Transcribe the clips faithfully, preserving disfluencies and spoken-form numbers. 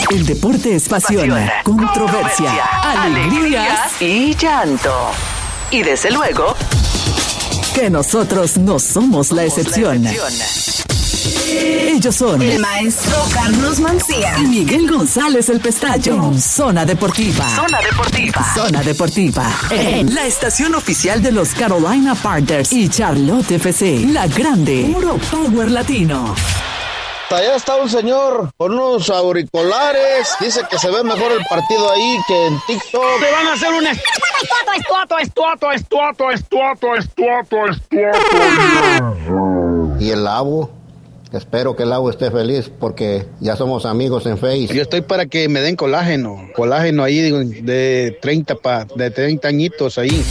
El deporte es pasión, controversia, alegrías y llanto. Y desde luego, que nosotros no somos la excepción. Ellos son el maestro Carlos Mancía y Miguel González el Pestayo. Zona Deportiva. Zona Deportiva. Zona Deportiva. En la estación oficial de los Carolina Panthers y Charlotte F C. La Grande. Puro Power Latino. Allá está un señor con unos auriculares. Dice que se ve mejor el partido ahí que en TikTok. Le van a hacer un estuato, estuato, estuato, estuato, estuato, estuato, estuato. Y el Lavo, espero que el Lavo esté feliz porque ya somos amigos en Face. Yo estoy para que me den colágeno. Colágeno ahí de treinta, pa, de treinta añitos ahí.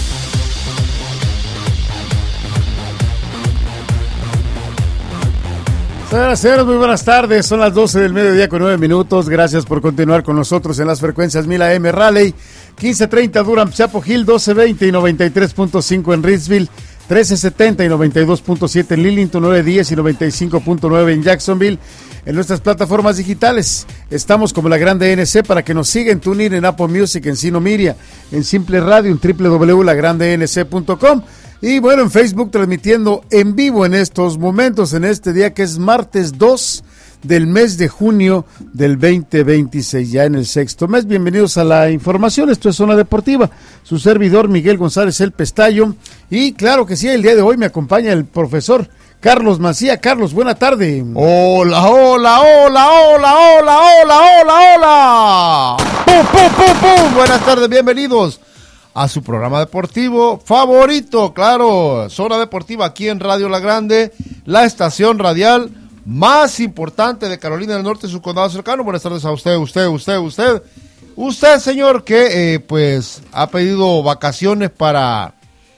Señoras y señores, muy buenas tardes. Son las doce del mediodía con nueve minutos. Gracias por continuar con nosotros en las frecuencias mil A M Raleigh, quince treinta Durham, Chapel Hill, doce veinte y noventa y tres punto cinco en Ritzville, trece setenta y noventa y dos punto siete en Lillington, nueve diez y noventa y cinco punto nueve en Jacksonville. En nuestras plataformas digitales estamos como La Grande N C para que nos sigan. TuneIn, en Apple Music, en Sino Miria, en Simple Radio, en doble u doble u doble u punto la grande n c punto com. Y bueno, en Facebook transmitiendo en vivo en estos momentos, en este día que es martes dos del mes de junio del veinte veintiséis, ya en el sexto mes. Bienvenidos a la información, esto es Zona Deportiva, su servidor Miguel González el Pestayo. Y claro que sí, el día de hoy me acompaña el profesor Carlos Mancía. Carlos, buena tarde. Hola, hola, hola, hola, hola, hola, hola, hola. ¡Pum, pum, pum, pum! Buenas tardes, bienvenidos a su programa deportivo favorito, claro, Zona Deportiva aquí en Radio La Grande, la estación radial más importante de Carolina del Norte y su condado cercano. Buenas tardes a usted, usted, usted, usted, usted, señor, que eh, pues ha pedido vacaciones para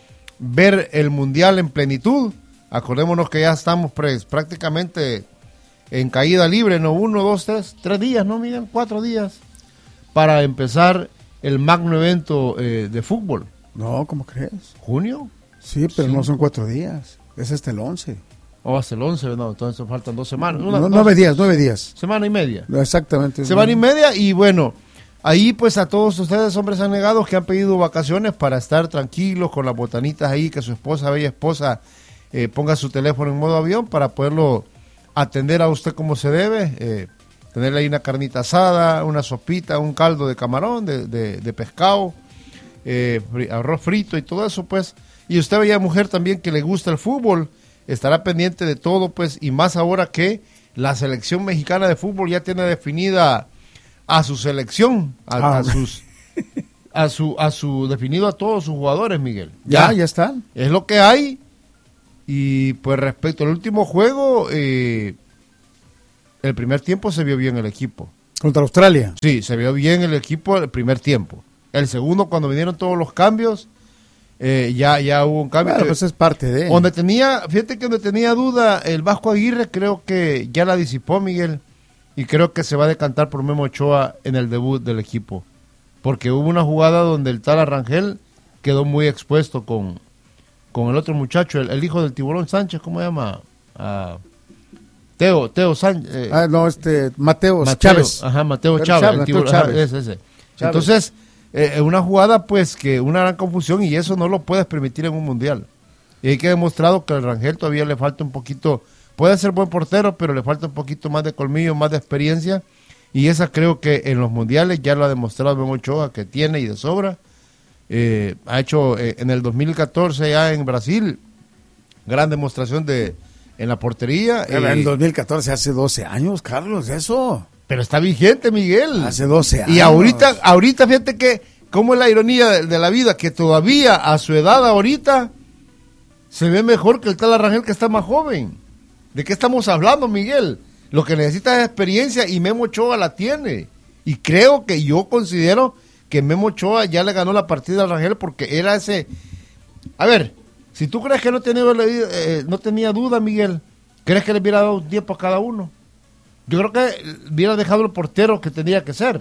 ver el Mundial en plenitud. Acordémonos que ya estamos pues, prácticamente en caída libre, ¿no? Uno, dos, tres, tres días, ¿no, Miguel? Cuatro días para empezar el magno evento eh, de fútbol. No, ¿cómo crees? ¿Junio? Sí, pero sí. No son cuatro días, es hasta el once. O hasta el once, no, entonces faltan dos semanas. Una, no, nueve días, nueve días. Semana y media. Exactamente. Semana y media y bueno, ahí pues a todos ustedes, hombres anegados que han pedido vacaciones para estar tranquilos con las botanitas ahí, que su esposa, bella esposa, eh, ponga su teléfono en modo avión para poderlo atender a usted como se debe, eh, tenerle ahí una carnita asada, una sopita, un caldo de camarón, de, de, de pescado, eh, arroz frito y todo eso, pues. Y usted, bella mujer, también que le gusta el fútbol, estará pendiente de todo, pues, y más ahora que la selección mexicana de fútbol ya tiene definida a su selección, a, ah, a sus, a su, a su, definido a todos sus jugadores, Miguel. Ya, ya, ya están. Es lo que hay. Y pues respecto al último juego, eh, el primer tiempo se vio bien el equipo. ¿Contra Australia? Sí, se vio bien el equipo el primer tiempo. El segundo, cuando vinieron todos los cambios, eh, ya, ya hubo un cambio. Claro, pues es parte de... Donde tenía, fíjate que donde tenía duda, el Vasco Aguirre creo que ya la disipó, Miguel, y creo que se va a decantar por Memo Ochoa en el debut del equipo. Porque hubo una jugada donde el tal Arrangel quedó muy expuesto con, con el otro muchacho, el, el hijo del Tiburón Sánchez, ¿cómo se llama? Ah... Teo, Teo Sánchez. Eh, ah, no, este, Mateo, Mateo Chávez. Ajá, Mateo Chávez. Chávez. Mateo Mateo Chávez. Ajá, ese, ese. Entonces, eh, una jugada, pues, que una gran confusión y eso no lo puedes permitir en un mundial. Y hay que demostrado que al Rangel todavía le falta un poquito, puede ser buen portero, pero le falta un poquito más de colmillo, más de experiencia. Y esa creo que en los mundiales ya lo ha demostrado Memo Ochoa, que tiene y de sobra. Eh, ha hecho eh, en el dos mil catorce ya en Brasil, gran demostración de... en la portería. En el eh, dos mil catorce, hace doce años, Carlos, eso. Pero está vigente, Miguel. Hace doce años. Y ahorita, ahorita fíjate que, cómo es la ironía de, de la vida, que todavía a su edad ahorita se ve mejor que el tal Arrangel que está más joven. ¿De qué estamos hablando, Miguel? Lo que necesita es experiencia y Memo Ochoa la tiene. Y creo que yo considero que Memo Ochoa ya le ganó la partida al Arrangel porque era ese... A ver... Si tú crees que no tenía, eh, no tenía duda, Miguel, ¿crees que le hubiera dado tiempo a cada uno? Yo creo que hubiera dejado el portero que tenía que ser.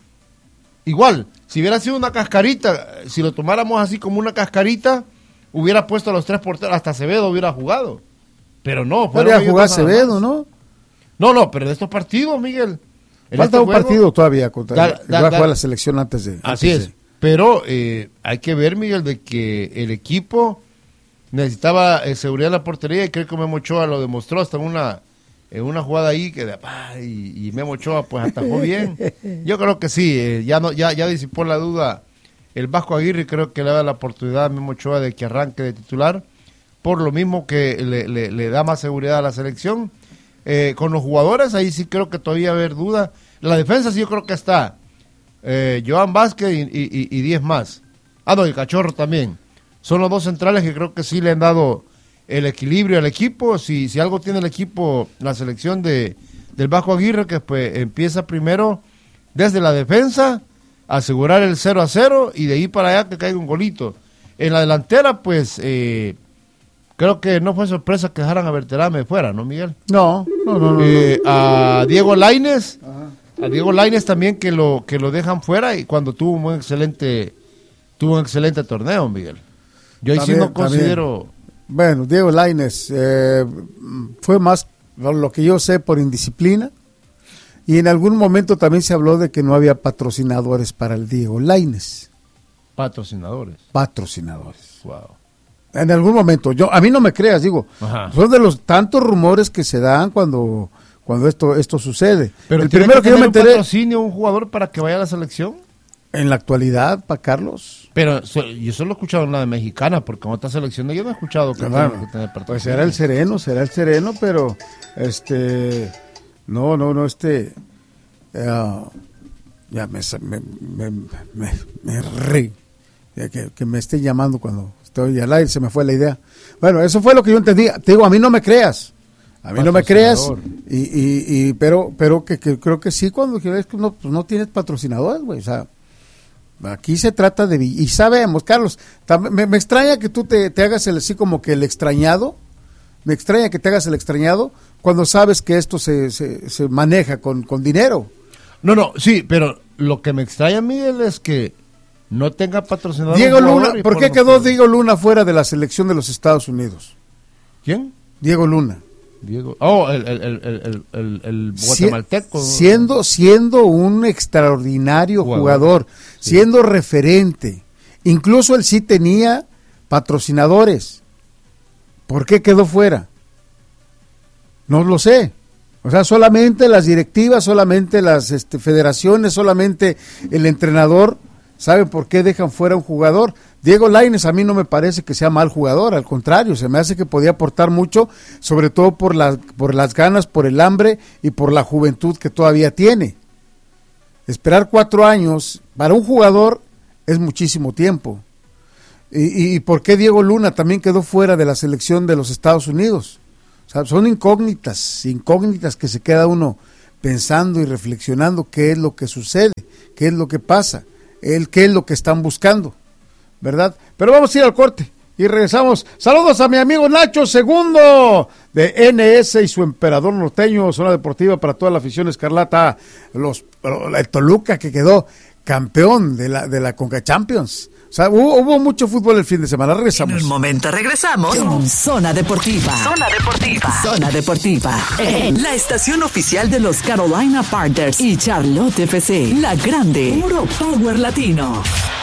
Igual, si hubiera sido una cascarita, si lo tomáramos así como una cascarita, hubiera puesto a los tres porteros, hasta Acevedo hubiera jugado. Pero no. Podría jugar Acevedo, ¿no? No, no, pero de estos partidos, Miguel. En Falta este un juego, partido todavía contra da, que da, va a da, jugar la selección antes de. Así antes es. de- Pero eh, hay que ver, Miguel, de que el equipo necesitaba eh, seguridad en la portería y creo que Memo Ochoa lo demostró hasta en una, en una jugada ahí que ah, y, y Memo Ochoa pues atajó bien. Yo creo que sí, eh, ya no ya, ya disipó la duda el Vasco Aguirre, creo que le da la oportunidad a Memo Ochoa de que arranque de titular, por lo mismo que le, le, le da más seguridad a la selección. Eh, con los jugadores, ahí sí creo que todavía va a haber duda. La defensa sí yo creo que está eh, Joan Vázquez y, y, y diez más. Ah, no, el Cachorro también. Son los dos centrales que creo que sí le han dado el equilibrio al equipo. Si, si algo tiene el equipo, la selección de del Vasco Aguirre, que pues empieza primero desde la defensa, asegurar el cero a cero y de ahí para allá que caiga un golito. En la delantera, pues, eh, creo que no fue sorpresa que dejaran a Berterame fuera, ¿no, Miguel? No, no, no. no, Eh, a Diego Lainez, a Diego Lainez también que lo que lo dejan fuera y cuando tuvo un buen excelente, tuvo un excelente torneo, Miguel. Yo ahí sí También, no considero. Bueno, Diego Lainez eh, fue más, por lo que yo sé, por indisciplina. Y en algún momento también se habló de que no había patrocinadores para el Diego Lainez. Patrocinadores. Patrocinadores. Wow. En algún momento, yo a mí no me creas, digo, Ajá. son de los tantos rumores que se dan cuando cuando esto esto sucede. Pero el ¿tiene primero que yo tener me un enteré patrocinio un jugador para que vaya a la selección? en la actualidad, para Carlos, Pero so- yo solo he escuchado en la de mexicana, porque en otra selección yo no he escuchado que bueno, tenga que tener pues patrocinio. será el sereno, será el sereno, pero este no, no, no, este eh, ya me me me, me, me re, ya que, que me esté llamando cuando estoy al aire, se me fue la idea. Bueno, eso fue lo que yo entendí. Te digo, a mí no me creas. A mí no me creas, y, y, y pero pero que, que creo que sí, cuando que ves que no, pues no tienes patrocinadores, güey, o sea, aquí se trata de, y sabemos, Carlos, tam- me, me extraña que tú te, te hagas el, así como que el extrañado, me extraña que te hagas el extrañado cuando sabes que esto se, se, se maneja con, con dinero. No, no, sí, pero lo que me extraña, Miguel, es que no tenga patrocinador. Diego un jugador Luna, y ¿por qué no quedó puede. Diego Luna fuera de la selección de los Estados Unidos? ¿Quién? Diego Luna. Diego. Oh, el, el, el, el, el, el guatemalteco. Sie- siendo siendo un extraordinario jugador, Jugador, sí. siendo referente, incluso él sí tenía patrocinadores. ¿Por qué quedó fuera? No lo sé. O sea, solamente las directivas, solamente las este, federaciones, solamente el entrenador saben por qué dejan fuera un jugador. Diego Lainez a mí no me parece que sea mal jugador, al contrario, se me hace que podía aportar mucho, sobre todo por las, por las ganas, por el hambre y por la juventud que todavía tiene. Esperar cuatro años para un jugador es muchísimo tiempo. ¿Y, y, y por qué Diego Luna también quedó fuera de la selección de los Estados Unidos? O sea, son incógnitas, incógnitas que se queda uno pensando y reflexionando qué es lo que sucede, qué es lo que pasa, el, qué es lo que están buscando, ¿verdad? Pero vamos a ir al corte y regresamos. Saludos a mi amigo Nacho Segundo de N S y su emperador norteño, zona deportiva para toda la afición escarlata, los, el Toluca que quedó campeón de la, de la Conca Champions. O sea, hubo, hubo mucho fútbol el fin de semana. Regresamos. En un momento regresamos con Zona Deportiva. Zona Deportiva. Zona Deportiva. En la estación oficial de los Carolina Panthers y Charlotte F C. La grande. Puro Power Latino.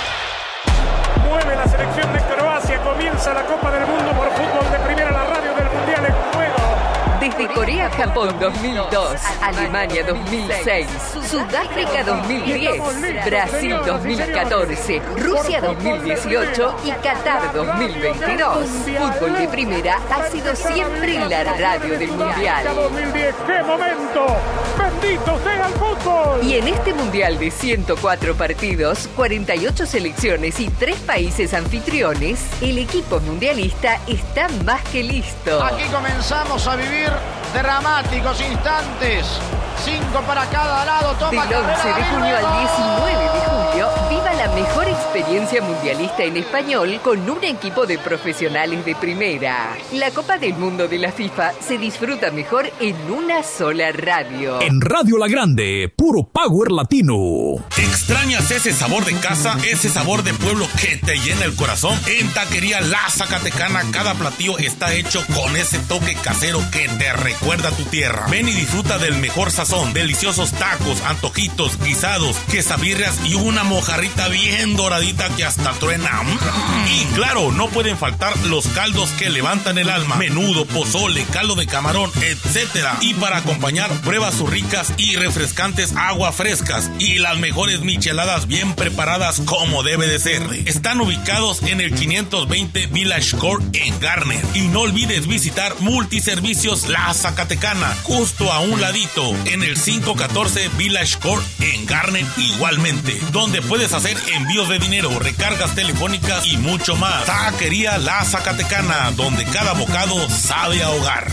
Mueve la selección de Croacia. Comienza la Copa del Mundo por fútbol de primera, la radio del Mundial en juego. Desde Corea-Japón dos mil dos, Alemania dos mil seis, Sudáfrica dos mil diez, Brasil dos mil catorce, Rusia dos mil dieciocho y Qatar dos mil veintidós. Fútbol de primera ha sido siempre la radio del Mundial. dos mil diez, ¡qué momento! ¡Bendito sea el fútbol! Y en este Mundial de ciento cuatro partidos, cuarenta y ocho selecciones y tres países anfitriones, el equipo mundialista está más que listo. Aquí comenzamos a vivir dramáticos instantes. Cinco para cada lado. Toma Del once de junio al diecinueve de julio, viva la mejor experiencia mundialista en español con un equipo de profesionales de primera. La Copa del Mundo de la FIFA se disfruta mejor en una sola radio. En Radio La Grande, puro power latino. ¿Extrañas ese sabor de casa? Ese sabor de pueblo que te llena el corazón. En Taquería La Zacatecana, cada platillo está hecho con ese toque casero que te recuerda a tu tierra. Ven y disfruta del mejor sazón, deliciosos tacos, antojitos, guisados, quesabirrias y una mojarrita bien doradita que hasta truena. Mm. Y claro, no pueden faltar los caldos que levantan el alma. Menudo, pozole, caldo de camarón, etcétera. Y para acompañar, prueba sus ricas y refrescantes aguas frescas y las mejores micheladas bien preparadas como debe de ser. Están ubicados en el quinientos veinte Village Court en Garner. Y no olvides visitar Multiservicios La Zacatecana, justo a un ladito, en el quinientos catorce Village Court en Garner igualmente, donde puedes hacer envíos de dinero, recargas telefónicas y mucho más. Taquería La Zacatecana, donde cada bocado sabe a hogar.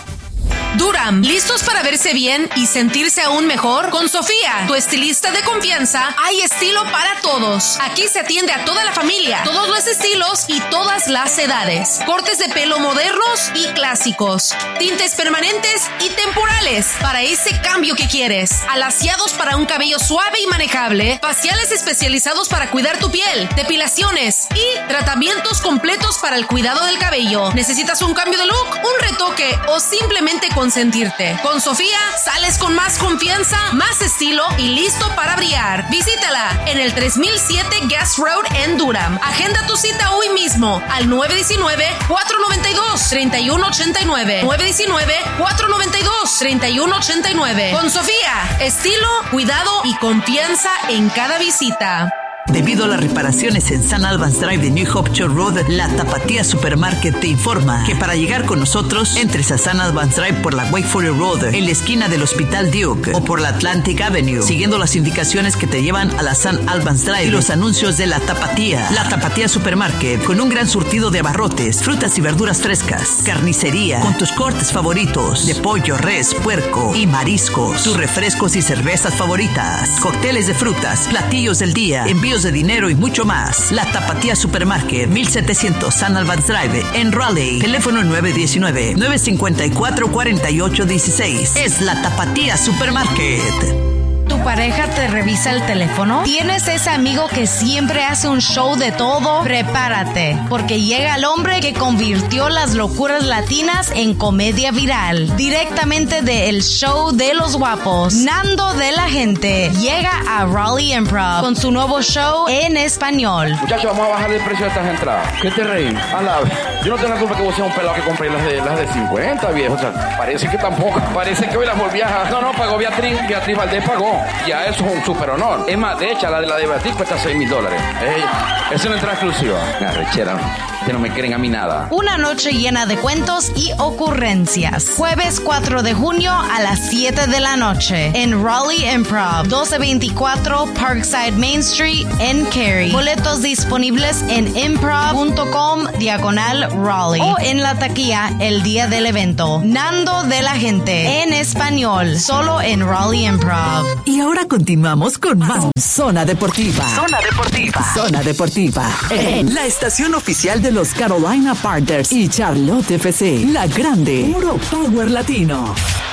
Durham, ¿listos para verse bien y sentirse aún mejor? Con Sofía, tu estilista de confianza, hay estilo para todos. Aquí se atiende a toda la familia, todos los estilos y todas las edades. Cortes de pelo modernos y clásicos, tintes permanentes y temporales para ese cambio que quieres. Alaciados para un cabello suave y manejable, faciales especializados para cuidar tu piel, depilaciones y tratamientos completos para el cuidado del cabello. ¿Necesitas un cambio de look, un retoque o simplemente consentirte? Con Sofía sales con más confianza, más estilo y listo para brillar. Visítala en el tres mil siete Guest Road en Durham. Agenda tu cita hoy mismo al nueve uno nueve, cuatro nueve dos, tres uno ocho nueve. nueve uno nueve, cuatro nueve dos, tres uno ocho nueve. Con Sofía, estilo, cuidado y confianza en cada visita. Debido a las reparaciones en San Albans Drive de New Hope Church Road, la Tapatía Supermarket te informa que para llegar con nosotros, entres a San Albans Drive por la Wakefield Road, en la esquina del Hospital Duke, o por la Atlantic Avenue, siguiendo las indicaciones que te llevan a la San Albans Drive y los anuncios de la Tapatía. La Tapatía Supermarket, con un gran surtido de abarrotes, frutas y verduras frescas, carnicería, con tus cortes favoritos de pollo, res, puerco y mariscos, tus refrescos y cervezas favoritas, cócteles de frutas, platillos del día, envíos de dinero y mucho más. La Tapatía Supermarket, mil setecientos San Albans Drive en Raleigh. Teléfono nueve uno nueve, nueve cinco cuatro, cuatro ocho uno seis. Es la Tapatía Supermarket. ¿Tu pareja te revisa el teléfono? ¿Tienes ese amigo que siempre hace un show de todo? Prepárate, porque llega el hombre que convirtió las locuras latinas en comedia viral. Directamente de El Show de los Guapos, Nando de la Gente llega a Raleigh Improv con su nuevo show en español. Muchachos, vamos a bajar el precio de estas entradas. ¿Qué te reí? Alá, yo no tengo la culpa que vos seas un pelado que compré las de, las de cincuenta, viejo. O sea, parece que tampoco. Parece que hoy las volví a... No, no, pagó Beatriz. Beatriz Valdés pagó. Ya eso es un super honor. Es más, de hecho, la de la de Beatriz cuesta seis mil dólares. Ey, es una entrada exclusiva. Una rechera, que no me creen a mí nada. Una noche llena de cuentos y ocurrencias. Jueves cuatro de junio a las siete de la noche en Raleigh Improv, doce veinticuatro Parkside Main Street en Cary. Boletos disponibles en improv.com diagonal Raleigh o en la taquilla el día del evento. Nando de la Gente en español, solo en Raleigh Improv. Y ahora continuamos con más Zona Deportiva. Zona Deportiva. Zona Deportiva. En la estación oficial de los Carolina Panthers y Charlotte F C. La Grande. Puro power latino.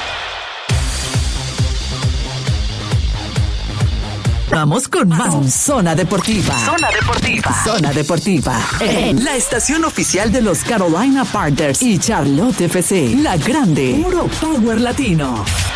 Vamos con más Zona Deportiva. Zona Deportiva. Zona Deportiva. En la estación oficial de los Carolina Panthers y Charlotte F C. La Grande. Puro power latino.